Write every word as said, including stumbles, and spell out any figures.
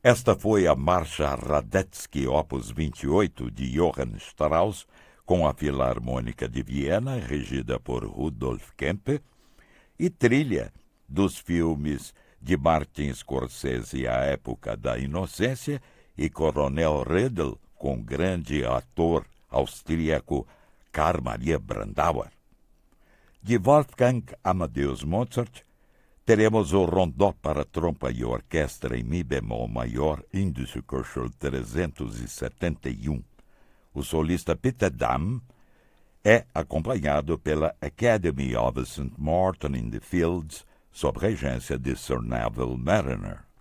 Esta foi a Marcha Radetzky Opus vinte e oito, de Johann Strauss, com a Filarmônica de Viena, regida por Rudolf Kempe, e trilha dos filmes de Martin Scorsese, A Época da Inocência, e Coronel Redl, com o grande ator austríaco Karl Maria Brandauer. De Wolfgang Amadeus Mozart, teremos o Rondó para trompa e orquestra em Mi bemol maior, Índice trezentos e setenta e um. O solista Peter Damm é acompanhado pela Academy of Saint Martin in the Fields, sob regência de Sir Neville Mariner.